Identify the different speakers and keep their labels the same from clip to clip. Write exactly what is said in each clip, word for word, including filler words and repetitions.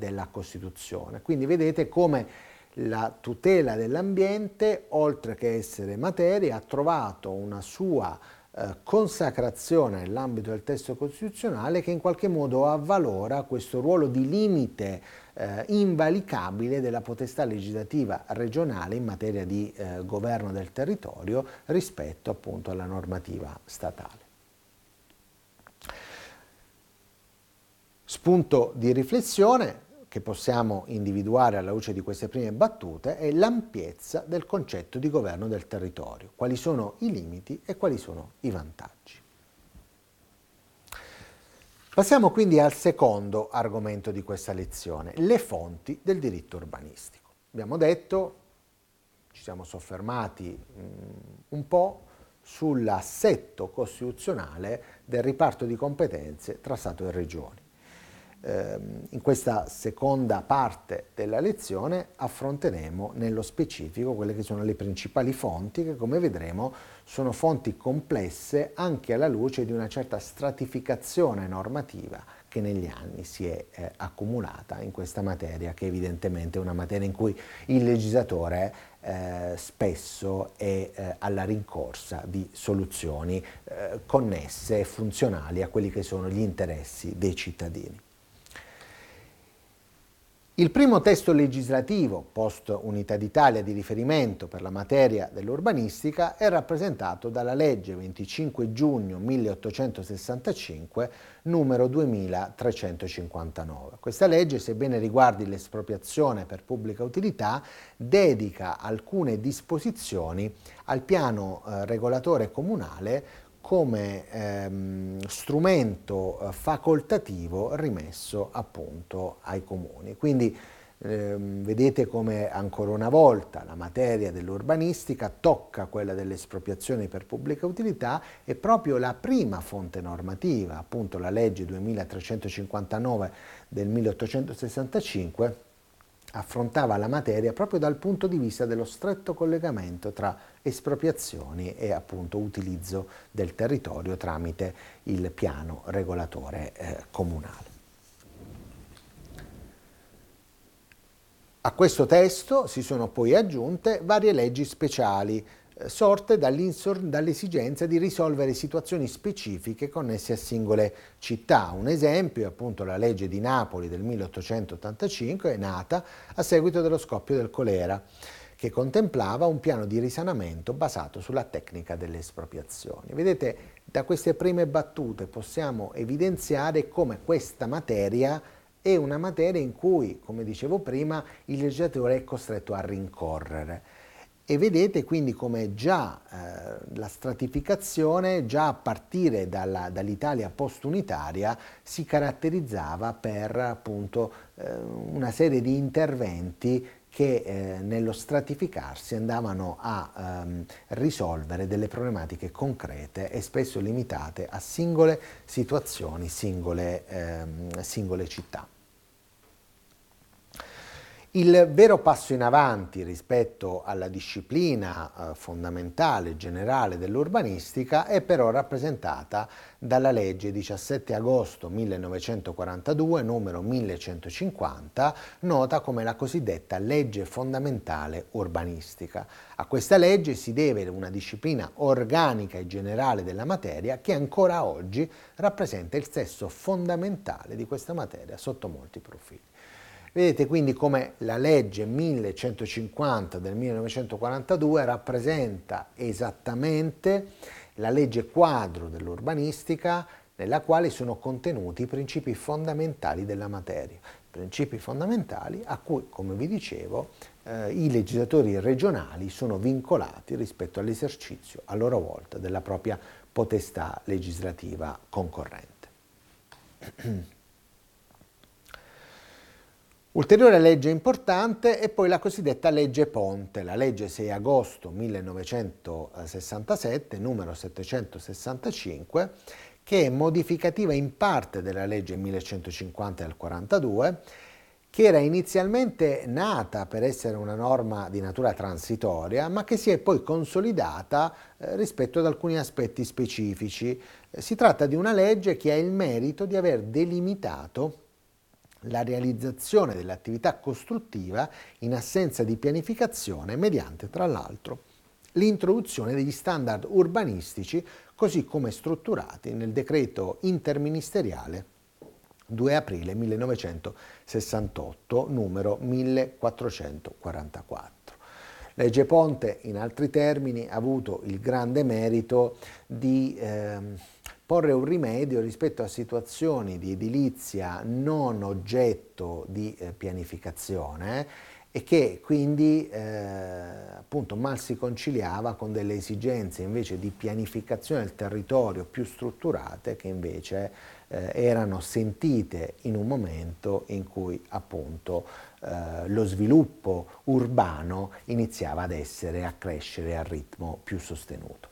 Speaker 1: della Costituzione. Quindi vedete come la tutela dell'ambiente, oltre che essere materia, ha trovato una sua eh, consacrazione nell'ambito del testo costituzionale che in qualche modo avvalora questo ruolo di limite eh, invalicabile della potestà legislativa regionale in materia di eh, governo del territorio rispetto appunto alla normativa statale. Spunto di riflessione che possiamo individuare alla luce di queste prime battute è l'ampiezza del concetto di governo del territorio, quali sono i limiti e quali sono i vantaggi. Passiamo quindi al secondo argomento di questa lezione, le fonti del diritto urbanistico. Abbiamo detto, ci siamo soffermati mh, un po' sull'assetto costituzionale del riparto di competenze tra Stato e Regioni. In questa seconda parte della lezione affronteremo nello specifico quelle che sono le principali fonti che, come vedremo, sono fonti complesse anche alla luce di una certa stratificazione normativa che negli anni si è eh, accumulata in questa materia, che evidentemente è una materia in cui il legislatore eh, spesso è eh, alla rincorsa di soluzioni eh, connesse e funzionali a quelli che sono gli interessi dei cittadini. Il primo testo legislativo post-Unità d'Italia di riferimento per la materia dell'urbanistica è rappresentato dalla legge venticinque giugno milleottocentosessantacinque numero duemilatrecentocinquantanove. Questa legge, sebbene riguardi l'espropriazione per pubblica utilità, dedica alcune disposizioni al piano eh, regolatore comunale come ehm, strumento eh, facoltativo rimesso appunto ai comuni. Quindi ehm, vedete come ancora una volta la materia dell'urbanistica tocca quella delle espropriazioni per pubblica utilità e proprio la prima fonte normativa, appunto la legge duemilatrecentocinquantanove del milleottocentosessantacinque, affrontava la materia proprio dal punto di vista dello stretto collegamento tra espropriazioni e appunto utilizzo del territorio tramite il piano regolatore eh, comunale. A questo testo si sono poi aggiunte varie leggi speciali eh, sorte dall'esigenza di risolvere situazioni specifiche connesse a singole città. Un esempio è appunto la legge di Napoli del milleottocentottantacinque, è nata a seguito dello scoppio del colera, che contemplava un piano di risanamento basato sulla tecnica delle espropriazioni. Vedete, da queste prime battute possiamo evidenziare come questa materia è una materia in cui, come dicevo prima, il legislatore è costretto a rincorrere. E vedete quindi come già eh, la stratificazione, già a partire dalla, dall'Italia post-unitaria, si caratterizzava per appunto eh, una serie di interventi che eh, nello stratificarsi andavano a ehm, risolvere delle problematiche concrete e spesso limitate a singole situazioni, singole, ehm, singole città. Il vero passo in avanti rispetto alla disciplina eh, fondamentale generale dell'urbanistica è però rappresentata dalla legge diciassette agosto millenovecentoquarantadue numero millecentocinquanta, nota come la cosiddetta legge fondamentale urbanistica. A questa legge si deve una disciplina organica e generale della materia che ancora oggi rappresenta il sesso fondamentale di questa materia sotto molti profili. Vedete quindi come la legge millecentocinquanta del millenovecentoquarantadue rappresenta esattamente la legge quadro dell'urbanistica nella quale sono contenuti i principi fondamentali della materia, principi fondamentali a cui, come vi dicevo, eh, i legislatori regionali sono vincolati rispetto all'esercizio a loro volta della propria potestà legislativa concorrente. Ulteriore legge importante è poi la cosiddetta legge Ponte, la legge sei agosto millenovecentosessantasette, numero settecentosessantacinque, che è modificativa in parte della legge millecentocinquanta del quarantadue, che era inizialmente nata per essere una norma di natura transitoria, ma che si è poi consolidata eh, rispetto ad alcuni aspetti specifici. Eh, si tratta di una legge che ha il merito di aver delimitato la realizzazione dell'attività costruttiva in assenza di pianificazione mediante, tra l'altro, l'introduzione degli standard urbanistici così come strutturati nel decreto interministeriale due aprile millenovecentosessantotto, numero millequattrocentoquarantaquattro. Legge Ponte, in altri termini, ha avuto il grande merito di ehm, porre un rimedio rispetto a situazioni di edilizia non oggetto di eh, pianificazione e che quindi eh, appunto mal si conciliava con delle esigenze invece di pianificazione del territorio più strutturate che invece eh, erano sentite in un momento in cui appunto eh, lo sviluppo urbano iniziava ad essere, a crescere a ritmo più sostenuto.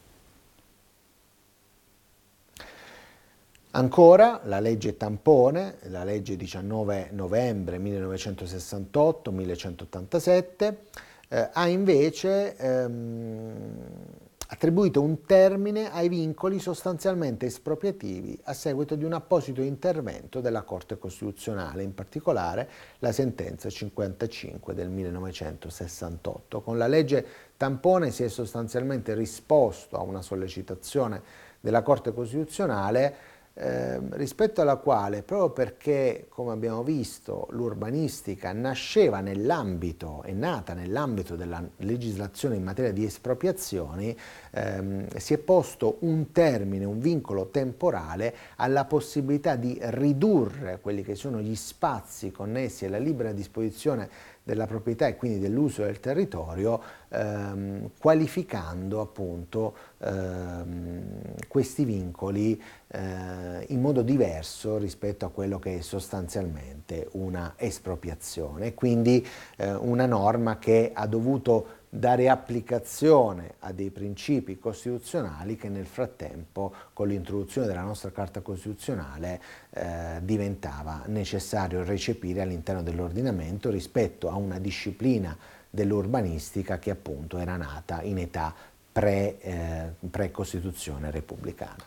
Speaker 1: Ancora la legge tampone, la legge diciannove novembre millenovecentosessantotto millecentottantasette, eh, ha invece ehm, attribuito un termine ai vincoli sostanzialmente espropriativi a seguito di un apposito intervento della Corte Costituzionale, in particolare la sentenza cinquantacinque del millenovecentosessantotto. Con la legge tampone si è sostanzialmente risposto a una sollecitazione della Corte Costituzionale Eh, rispetto alla quale, proprio perché, come abbiamo visto, l'urbanistica nasceva nell'ambito, è nata nell'ambito della legislazione in materia di espropriazioni, ehm, si è posto un termine, un vincolo temporale alla possibilità di ridurre quelli che sono gli spazi connessi alla libera disposizione della proprietà e quindi dell'uso del territorio, ehm, qualificando appunto ehm, questi vincoli eh, in modo diverso rispetto a quello che è sostanzialmente una espropriazione. Quindi eh, una norma che ha dovuto dare applicazione a dei principi costituzionali che nel frattempo, con l'introduzione della nostra Carta Costituzionale, eh, diventava necessario recepire all'interno dell'ordinamento rispetto a una disciplina dell'urbanistica che appunto era nata in età pre, eh, pre-Costituzione repubblicana.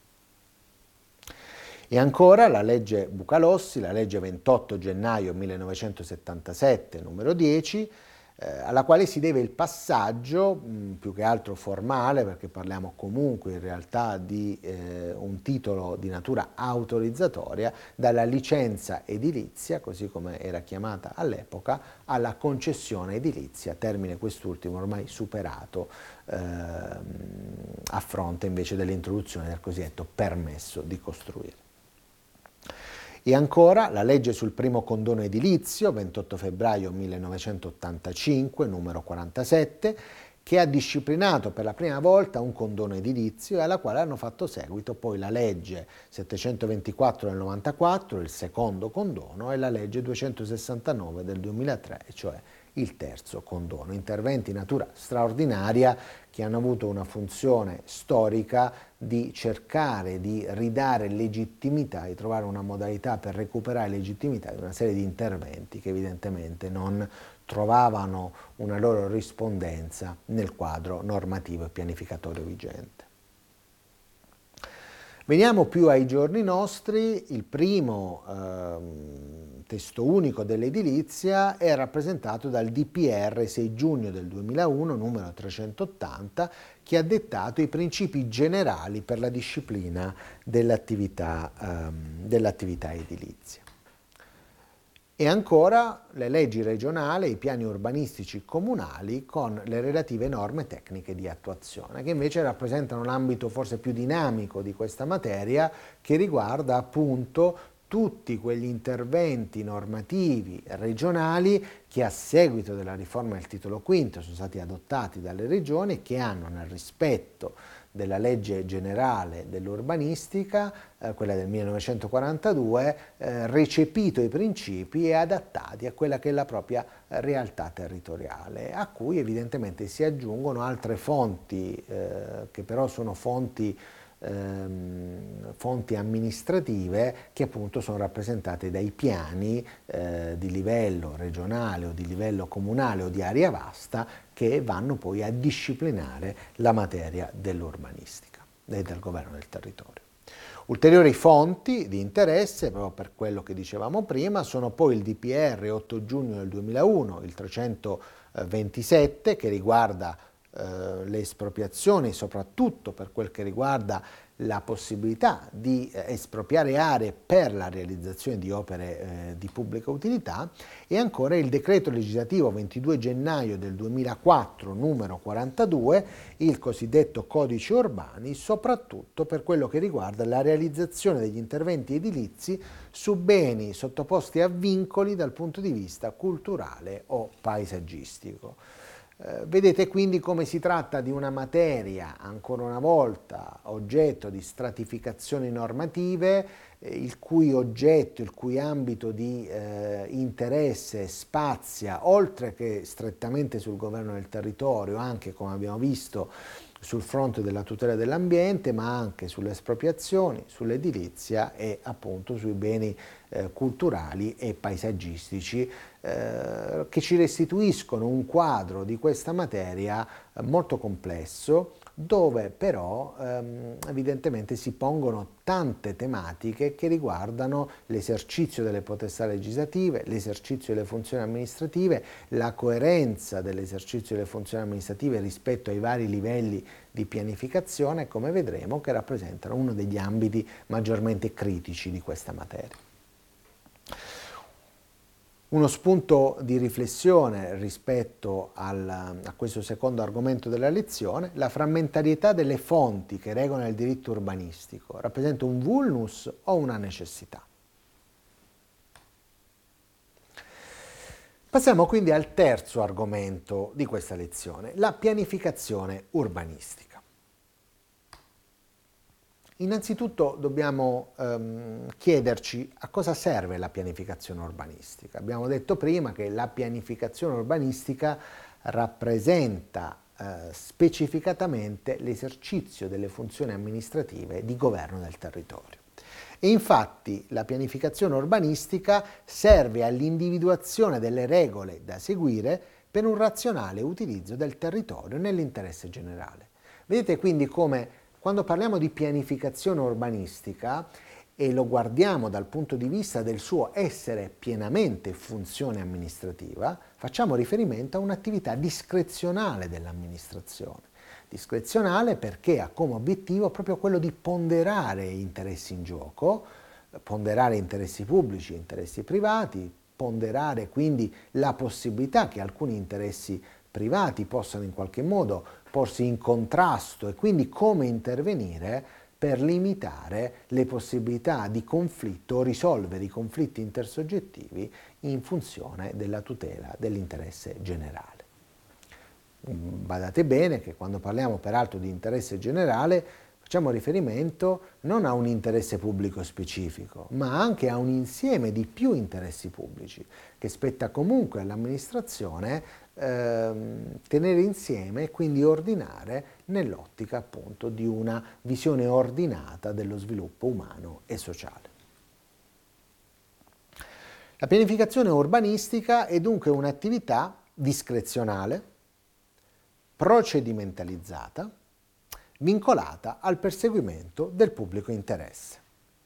Speaker 1: E ancora la legge Bucalossi, la legge ventotto gennaio millenovecentosettantasette, numero dieci, eh, alla quale si deve il passaggio, mh, più che altro formale, perché parliamo comunque in realtà di eh, un titolo di natura autorizzatoria, dalla licenza edilizia, così come era chiamata all'epoca, alla concessione edilizia, termine quest'ultimo ormai superato eh, a fronte invece dell'introduzione del cosiddetto permesso di costruire. E ancora la legge sul primo condono edilizio, ventotto febbraio millenovecentottantacinque, numero quarantasette, che ha disciplinato per la prima volta un condono edilizio e alla quale hanno fatto seguito poi la legge settecentoventiquattro del novantaquattro, il secondo condono, e la legge duecentosessantanove del duemilatré, cioè il terzo condono. Interventi di natura straordinaria che hanno avuto una funzione storica di cercare di ridare legittimità, di trovare una modalità per recuperare legittimità di una serie di interventi che evidentemente non trovavano una loro rispondenza nel quadro normativo e pianificatorio vigente. Veniamo più ai giorni nostri. Il primo ehm, testo unico dell'edilizia è rappresentato dal D P R sei giugno del duemilauno, numero trecentottanta, che ha dettato i principi generali per la disciplina dell'attività ehm, dell'attività edilizia. E ancora le leggi regionali, i piani urbanistici comunali con le relative norme tecniche di attuazione, che invece rappresentano l'ambito forse più dinamico di questa materia, che riguarda appunto tutti quegli interventi normativi regionali che a seguito della riforma del titolo quinto sono stati adottati dalle regioni e che hanno, nel rispetto della legge generale dell'urbanistica, eh, quella del millenovecentoquarantadue, eh, recepito i principi e adattati a quella che è la propria realtà territoriale, a cui evidentemente si aggiungono altre fonti eh, che però sono fonti Ehm, fonti amministrative che appunto sono rappresentate dai piani eh, di livello regionale o di livello comunale o di area vasta che vanno poi a disciplinare la materia dell'urbanistica e del governo del territorio. Ulteriori fonti di interesse, proprio per quello che dicevamo prima, sono poi il D P R otto giugno del duemilauno, il trecentoventisette, che riguarda eh, le espropriazioni, soprattutto per quel che riguarda la possibilità di eh, espropriare aree per la realizzazione di opere eh, di pubblica utilità, e ancora il decreto legislativo ventidue gennaio del duemilaquattro numero quarantadue, il cosiddetto codice urbani, soprattutto per quello che riguarda la realizzazione degli interventi edilizi su beni sottoposti a vincoli dal punto di vista culturale o paesaggistico. Eh, vedete quindi come si tratta di una materia, ancora una volta, oggetto di stratificazioni normative, eh, il cui oggetto, il cui ambito di eh, interesse spazia, oltre che strettamente sul governo del territorio, anche, come abbiamo visto, sul fronte della tutela dell'ambiente, ma anche sulle espropriazioni, sull'edilizia e appunto sui beni eh, culturali e paesaggistici, eh, che ci restituiscono un quadro di questa materia eh, molto complesso, dove però ehm, evidentemente si pongono tante tematiche che riguardano l'esercizio delle potestà legislative, l'esercizio delle funzioni amministrative, la coerenza dell'esercizio delle funzioni amministrative rispetto ai vari livelli di pianificazione, come vedremo, che rappresentano uno degli ambiti maggiormente critici di questa materia. Uno spunto di riflessione rispetto al, a questo secondo argomento della lezione: la frammentarietà delle fonti che regolano il diritto urbanistico rappresenta un vulnus o una necessità? Passiamo quindi al terzo argomento di questa lezione, la pianificazione urbanistica. Innanzitutto dobbiamo ehm, chiederci a cosa serve la pianificazione urbanistica. Abbiamo detto prima che la pianificazione urbanistica rappresenta eh, specificatamente l'esercizio delle funzioni amministrative di governo del territorio. E infatti la pianificazione urbanistica serve all'individuazione delle regole da seguire per un razionale utilizzo del territorio nell'interesse generale. Vedete quindi come, quando parliamo di pianificazione urbanistica e lo guardiamo dal punto di vista del suo essere pienamente funzione amministrativa, facciamo riferimento a un'attività discrezionale dell'amministrazione. Discrezionale perché ha come obiettivo proprio quello di ponderare interessi in gioco, ponderare interessi pubblici e interessi privati, ponderare quindi la possibilità che alcuni interessi privati possano in qualche modo porsi in contrasto, e quindi come intervenire per limitare le possibilità di conflitto o risolvere i conflitti intersoggettivi in funzione della tutela dell'interesse generale. Badate bene che quando parliamo peraltro di interesse generale facciamo riferimento non a un interesse pubblico specifico, ma anche a un insieme di più interessi pubblici che spetta comunque all'amministrazione ehm, tenere insieme e quindi ordinare nell'ottica appunto di una visione ordinata dello sviluppo umano e sociale. La pianificazione urbanistica è dunque un'attività discrezionale, procedimentalizzata, vincolata al perseguimento del pubblico interesse.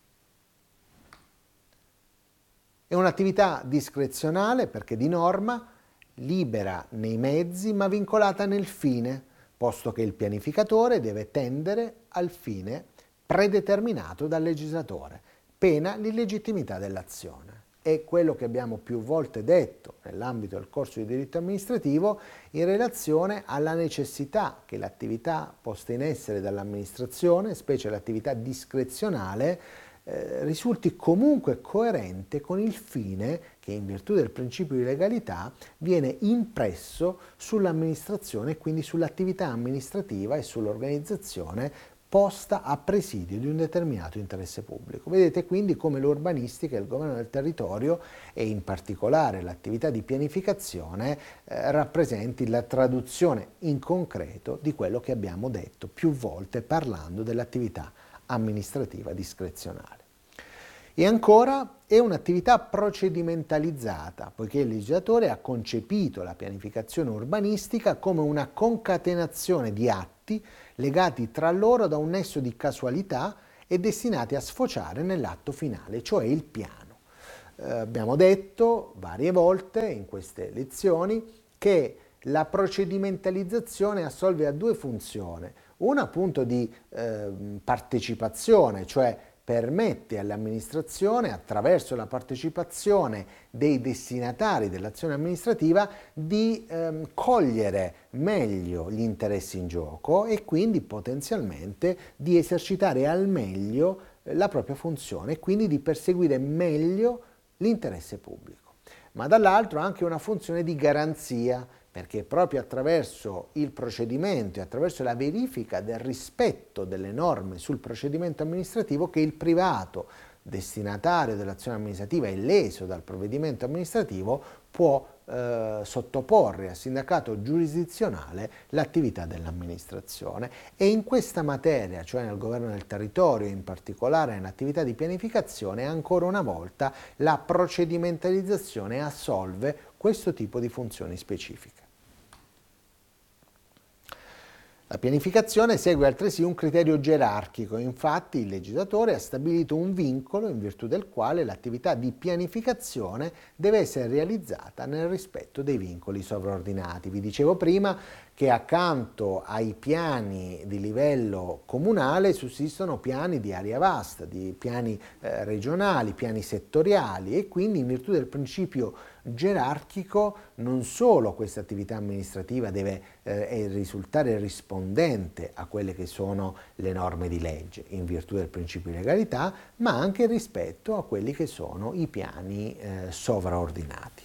Speaker 1: È un'attività discrezionale perché di norma libera nei mezzi ma vincolata nel fine, posto che il pianificatore deve tendere al fine predeterminato dal legislatore, pena l'illegittimità dell'azione. È quello che abbiamo più volte detto nell'ambito del corso di diritto amministrativo in relazione alla necessità che l'attività posta in essere dall'amministrazione, specie l'attività discrezionale, eh, risulti comunque coerente con il fine che, in virtù del principio di legalità, viene impresso sull'amministrazione e quindi sull'attività amministrativa e sull'organizzazione posta a presidio di un determinato interesse pubblico. Vedete quindi come l'urbanistica e il governo del territorio, e in particolare l'attività di pianificazione, eh, rappresenti la traduzione in concreto di quello che abbiamo detto più volte parlando dell'attività amministrativa discrezionale. E ancora è un'attività procedimentalizzata, poiché il legislatore ha concepito la pianificazione urbanistica come una concatenazione di atti legati tra loro da un nesso di casualità e destinati a sfociare nell'atto finale, cioè il piano. Eh, abbiamo detto varie volte in queste lezioni che la procedimentalizzazione assolve a due funzioni. Una appunto di eh, partecipazione, cioè permette all'amministrazione, attraverso la partecipazione dei destinatari dell'azione amministrativa, di ehm, cogliere meglio gli interessi in gioco e quindi potenzialmente di esercitare al meglio eh, la propria funzione e quindi di perseguire meglio l'interesse pubblico. Ma dall'altro anche una funzione di garanzia, perché proprio attraverso il procedimento e attraverso la verifica del rispetto delle norme sul procedimento amministrativo che il privato destinatario dell'azione amministrativa e leso dal provvedimento amministrativo può eh, sottoporre a sindacato giurisdizionale l'attività dell'amministrazione. E in questa materia, cioè nel governo del territorio, in particolare nell'attività di pianificazione, ancora una volta la procedimentalizzazione assolve questo tipo di funzioni specifiche. La pianificazione segue altresì un criterio gerarchico, infatti il legislatore ha stabilito un vincolo in virtù del quale l'attività di pianificazione deve essere realizzata nel rispetto dei vincoli sovraordinati. Vi dicevo prima che accanto ai piani di livello comunale sussistono piani di area vasta, di piani eh, regionali, piani settoriali e quindi in virtù del principio gerarchico non solo questa attività amministrativa deve eh, risultare rispondente a quelle che sono le norme di legge in virtù del principio di legalità, ma anche rispetto a quelli che sono i piani eh, sovraordinati.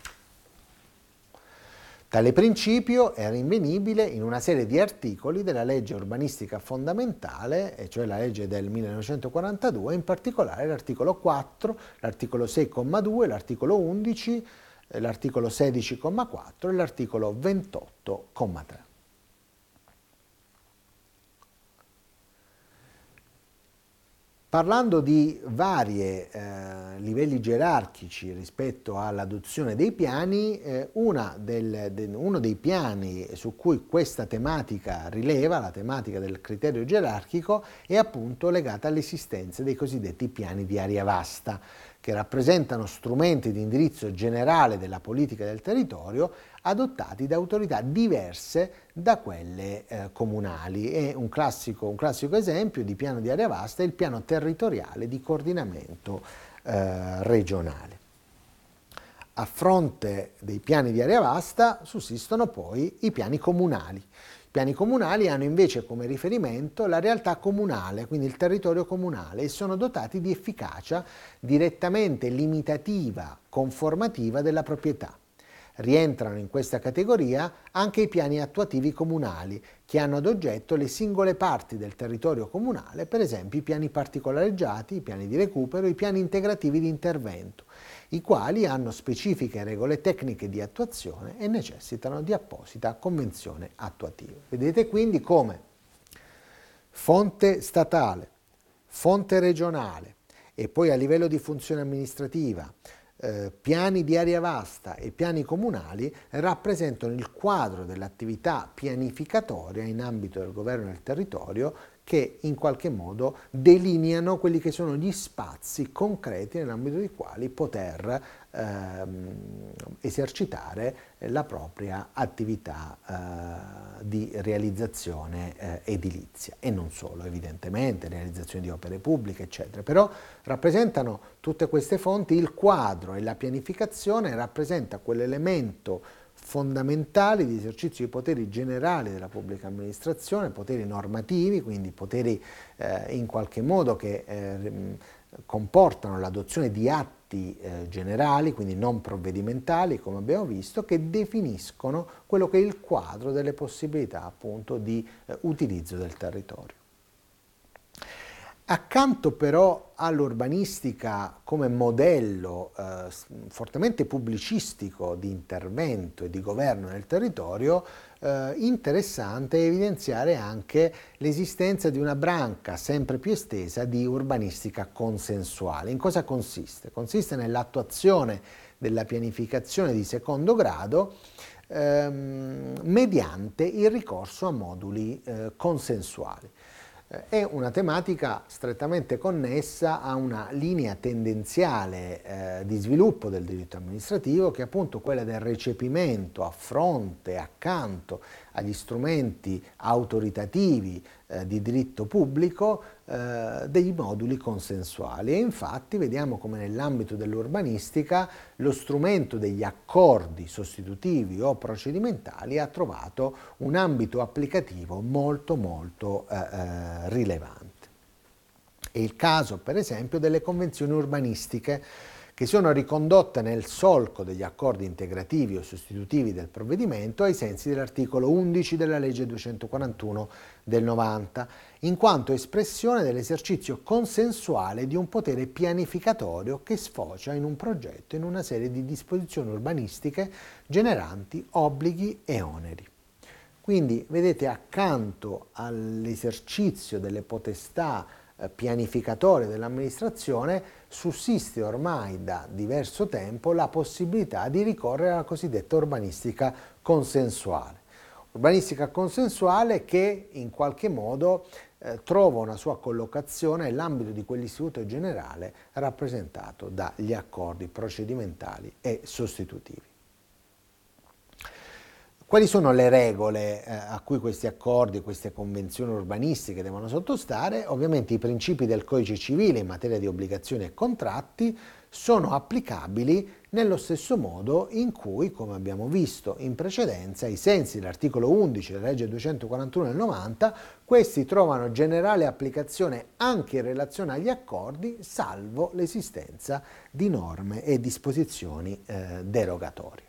Speaker 1: Tale principio è rinvenibile in una serie di articoli della legge urbanistica fondamentale, e cioè la legge del millenovecentoquarantadue, in particolare l'articolo quattro, l'articolo sei comma due, l'articolo undici, l'articolo sedici comma quattro e l'articolo ventotto comma tre. Parlando di vari eh, livelli gerarchici rispetto all'adozione dei piani, eh, una del, de, uno dei piani su cui questa tematica rileva, la tematica del criterio gerarchico, è appunto legata all'esistenza dei cosiddetti piani di area vasta, che rappresentano strumenti di indirizzo generale della politica del territorio adottati da autorità diverse da quelle eh, comunali. E un classico, un classico esempio di piano di area vasta è il piano territoriale di coordinamento eh, regionale. A fronte dei piani di area vasta sussistono poi i piani comunali. I piani comunali hanno invece come riferimento la realtà comunale, quindi il territorio comunale, e sono dotati di efficacia direttamente limitativa, conformativa della proprietà. Rientrano in questa categoria anche i piani attuativi comunali, che hanno ad oggetto le singole parti del territorio comunale, per esempio i piani particolareggiati, i piani di recupero, i piani integrativi di intervento, i quali hanno specifiche regole tecniche di attuazione e necessitano di apposita convenzione attuativa. Vedete quindi come fonte statale, fonte regionale e poi a livello di funzione amministrativa, Eh, piani di area vasta e piani comunali rappresentano il quadro dell'attività pianificatoria in ambito del governo del territorio, che in qualche modo delineano quelli che sono gli spazi concreti nell'ambito dei quali poter ehm, esercitare la propria attività eh, di realizzazione eh, edilizia, e non solo, evidentemente, realizzazione di opere pubbliche, eccetera. Però rappresentano tutte queste fonti il quadro, e la pianificazione rappresenta quell'elemento fondamentali di esercizio di poteri generali della pubblica amministrazione, poteri normativi, quindi poteri eh, in qualche modo che eh, comportano l'adozione di atti eh, generali, quindi non provvedimentali, come abbiamo visto, che definiscono quello che è il quadro delle possibilità appunto di eh, utilizzo del territorio. Accanto però all'urbanistica come modello eh, fortemente pubblicistico di intervento e di governo nel territorio, eh, interessante evidenziare anche l'esistenza di una branca sempre più estesa di urbanistica consensuale. In cosa consiste? Consiste nell'attuazione della pianificazione di secondo grado ehm, mediante il ricorso a moduli eh, consensuali. eh, è una tematica strettamente connessa a una linea tendenziale eh, di sviluppo del diritto amministrativo, che è appunto quella del recepimento a fronte, accanto agli strumenti autoritativi eh, di diritto pubblico eh, dei moduli consensuali. E infatti vediamo come nell'ambito dell'urbanistica lo strumento degli accordi sostitutivi o procedimentali ha trovato un ambito applicativo molto molto eh, eh, rilevante. È il caso per esempio delle convenzioni urbanistiche, che sono ricondotte nel solco degli accordi integrativi o sostitutivi del provvedimento ai sensi dell'articolo undici della legge duecentoquarantuno del novanta, in quanto espressione dell'esercizio consensuale di un potere pianificatorio che sfocia in un progetto in una serie di disposizioni urbanistiche generanti obblighi e oneri. Quindi vedete, accanto all'esercizio delle potestà pianificatorie dell'amministrazione sussiste ormai da diverso tempo la possibilità di ricorrere alla cosiddetta urbanistica consensuale. Urbanistica consensuale che in qualche modo eh, trova una sua collocazione nell'ambito di quell'istituto generale rappresentato dagli accordi procedimentali e sostitutivi. Quali sono le regole eh, a cui questi accordi, queste convenzioni urbanistiche devono sottostare? Ovviamente i principi del codice civile in materia di obbligazioni e contratti sono applicabili nello stesso modo in cui, come abbiamo visto in precedenza, ai sensi dell'articolo undici della legge duecentoquarantuno del novanta, questi trovano generale applicazione anche in relazione agli accordi, salvo l'esistenza di norme e disposizioni eh, derogatorie.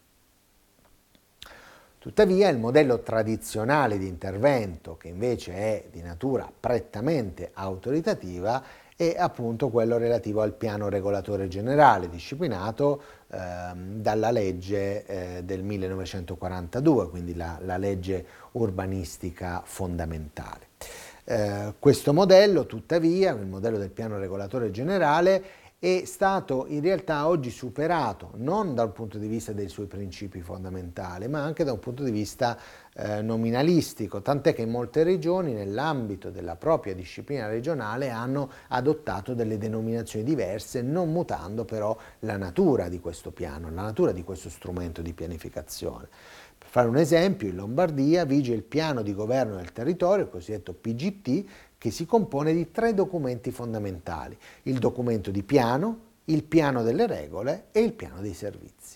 Speaker 1: Tuttavia il modello tradizionale di intervento, che invece è di natura prettamente autoritativa, è appunto quello relativo al piano regolatore generale, disciplinato eh, dalla legge eh, del millenovecentoquarantadue, quindi la, la legge urbanistica fondamentale. Eh, questo modello, tuttavia, il modello del piano regolatore generale, è stato in realtà oggi superato non dal punto di vista dei suoi principi fondamentali, ma anche da un punto di vista eh, nominalistico, tant'è che in molte regioni nell'ambito della propria disciplina regionale hanno adottato delle denominazioni diverse, non mutando però la natura di questo piano, la natura di questo strumento di pianificazione. Per fare un esempio, in Lombardia vige il piano di governo del territorio, il cosiddetto P G T, che si compone di tre documenti fondamentali: il documento di piano, il piano delle regole e il piano dei servizi.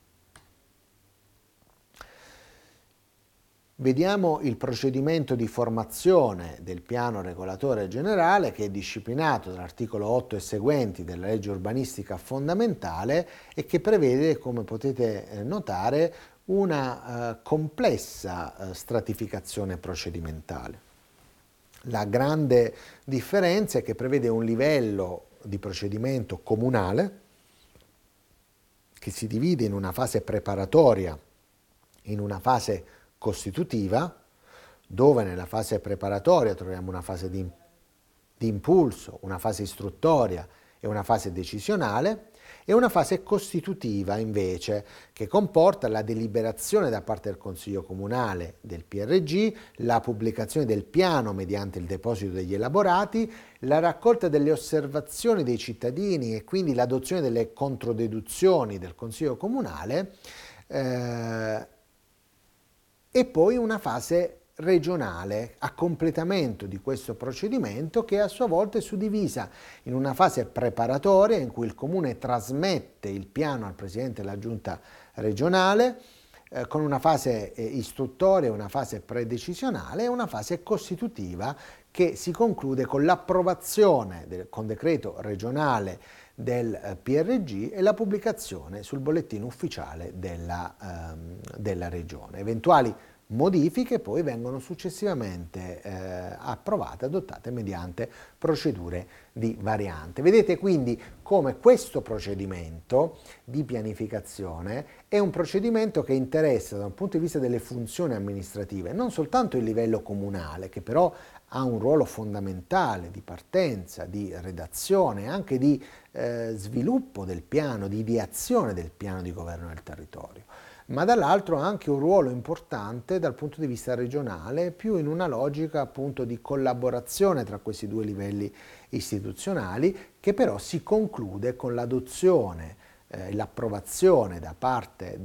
Speaker 1: Vediamo il procedimento di formazione del piano regolatore generale, che è disciplinato dall'articolo otto e seguenti della legge urbanistica fondamentale e che prevede, come potete notare, una eh, complessa eh, stratificazione procedimentale. La grande differenza è che prevede un livello di procedimento comunale che si divide in una fase preparatoria, in una fase costitutiva, dove nella fase preparatoria troviamo una fase di, di impulso, una fase istruttoria e una fase decisionale, e una fase costitutiva invece, che comporta la deliberazione da parte del Consiglio Comunale del P R G, la pubblicazione del piano mediante il deposito degli elaborati, la raccolta delle osservazioni dei cittadini e quindi l'adozione delle controdeduzioni del Consiglio Comunale, eh, e poi una fase regionale a completamento di questo procedimento, che a sua volta è suddivisa in una fase preparatoria in cui il Comune trasmette il piano al Presidente della Giunta regionale, eh, con una fase eh, istruttoria, una fase predecisionale e una fase costitutiva che si conclude con l'approvazione del, con decreto regionale del eh, P R G e la pubblicazione sul bollettino ufficiale della, ehm, della Regione. Eventuali modifiche poi vengono successivamente eh, approvate, adottate mediante procedure di variante. Vedete quindi come questo procedimento di pianificazione è un procedimento che interessa da un punto di vista delle funzioni amministrative non soltanto il livello comunale, che però ha un ruolo fondamentale di partenza, di redazione, anche di eh, sviluppo del piano, di ideazione del piano di governo del territorio, ma dall'altro ha anche un ruolo importante dal punto di vista regionale, più in una logica appunto di collaborazione tra questi due livelli istituzionali, che però si conclude con l'adozione e eh, l'approvazione da parte